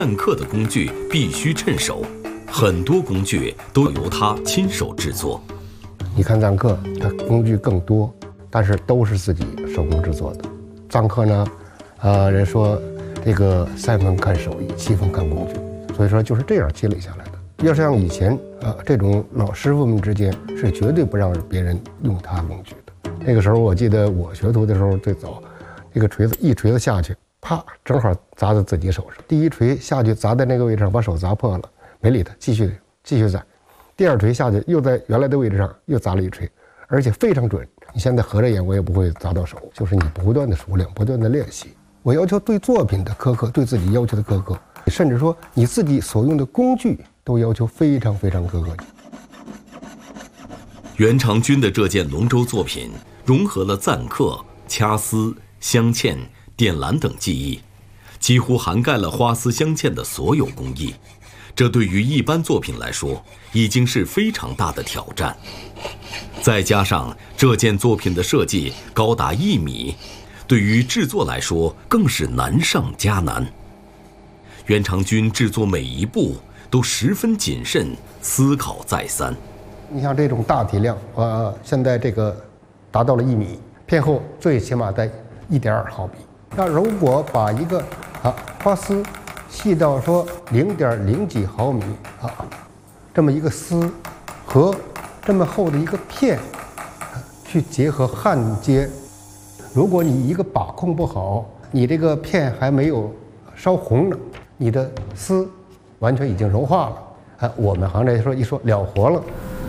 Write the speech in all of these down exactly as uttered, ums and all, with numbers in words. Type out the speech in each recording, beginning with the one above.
砧刻的工具必须趁手，很多工具都由他亲手制作。 你看砧刻，它工具更多，但是都是自己手工制作的。砧刻呢，呃，人说这个三分看手艺，七分看工具，所以说就是这样积累下来的。要是像以前啊、呃，这种老师傅们之间是绝对不让别人用他工具的。那个时候我记得我学徒的时候，最早这个锤子一锤子下去，啪，正好砸在自己手上。第一锤下去砸在那个位置上，把手砸破了，没理他，继续继续砸。第二锤下去又在原来的位置上又砸了一锤，而且非常准。你现在合着眼我也不会砸到手，就是你不断的熟练，不断的练习。我要求对作品的苛刻，对自己要求的苛刻，甚至说你自己所用的工具都要求非常非常苛刻。 袁长军的这件龙舟作品融合了砧刻、掐丝、镶嵌、点蓝等技艺，几乎涵盖了花丝镶嵌的所有工艺。这对于一般作品来说，已经是非常大的挑战。再加上这件作品的设计高达一米，对于制作来说更是难上加难。袁长军制作每一步都十分谨慎，思考再三。 你像这种大体量，呃，现在这个达到了一米，片厚最起码在一点二毫米。那如果把一个啊花丝细到说零点零几毫米啊，这么一个丝和这么厚的一个片，去结合焊接，如果你一个把控不好，你这个片还没有烧红呢，你的丝完全已经融化了。啊，我们行内说一说了活了。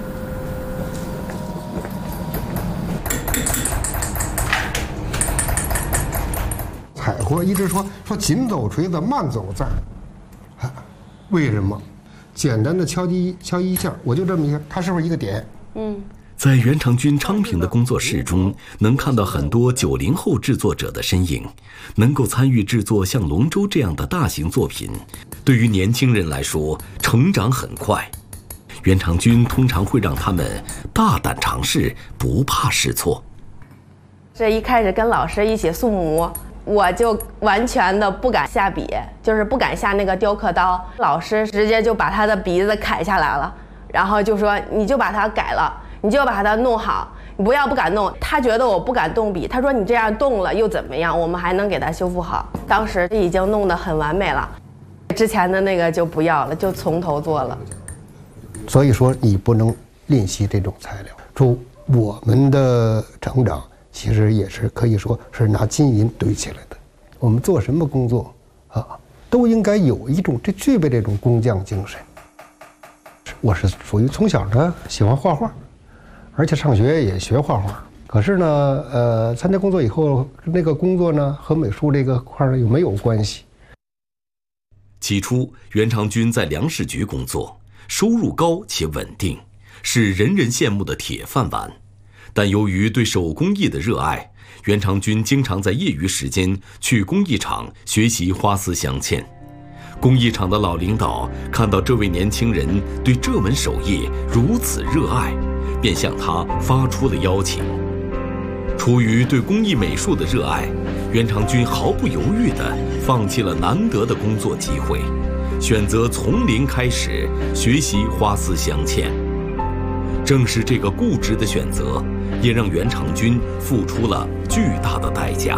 采活一直说说紧走锤子，慢走砧，啊，为什么？简单的敲击敲一下，我就这么一下，它是不是一个点？ 嗯。在袁长军昌平的工作室中，能看到很多九零后制作者的身影。能够参与制作像龙舟这样的大型作品，对于年轻人来说，成长很快。袁长军通常会让他们大胆尝试，不怕试错。 这一开始跟老师一起塑模，我就完全的不敢下笔，就是不敢下那个雕刻刀。老师直接就把他的鼻子砍下来了，然后就说你就把它改了，你就把它弄好，你不要不敢弄。他觉得我不敢动笔，他说你这样动了又怎么样，我们还能给它修复好。当时已经弄得很完美了，之前的那个就不要了，就从头做了。 所以说你不能吝惜这种材料。说我们的成长其实也是可以说是拿金银堆起来的。我们做什么工作啊，都应该有一种这具备这种工匠精神。我是属于从小呢喜欢画画，而且上学也学画画。可是呢，呃，参加工作以后，那个工作呢和美术这个块儿又没有关系。 起初，袁长军在粮食局工作，收入高且稳定，是人人羡慕的铁饭碗。但由于对手工艺的热爱，袁长军经常在业余时间去工艺厂学习花丝镶嵌。工艺厂的老领导看到这位年轻人对这门手艺如此热爱，便向他发出了邀请。出于对工艺美术的热爱，袁长军毫不犹豫地放弃了难得的工作机会，选择从零开始学习花丝镶嵌。正是这个固执的选择，也让袁长军付出了巨大的代价。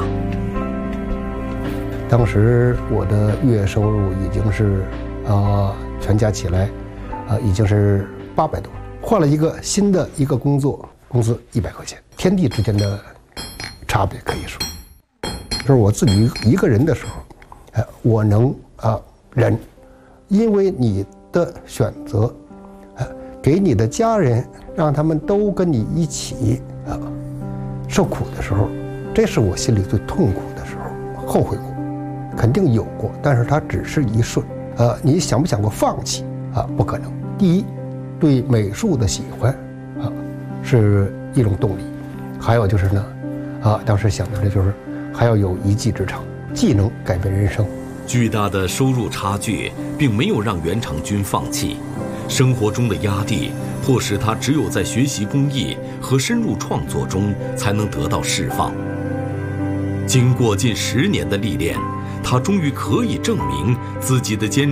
当时我的月收入已经是，呃，全家起来，呃，已经是八百多。换了一个新的一个工作，工资一百块钱，天地之间的差别可以说。就是我自己一个人的时候，呃，我能啊、呃、忍，因为你的选择，呃，给你的家人，让他们都跟你一起啊、呃、受苦的时候，这是我心里最痛苦的时候，后悔过。肯定有过，但是它只是一瞬。呃，你想不想过放弃啊？不可能。第一，对美术的喜欢啊，是一种动力。还有就是呢，啊，当时想的就是还要有一技之长，技能改变人生。 巨大的收入差距并没有让袁长军放弃，生活中的压力迫使他只有在学习工艺和深入创作中才能得到释放。经过近十年的历练，他终于可以证明自己的坚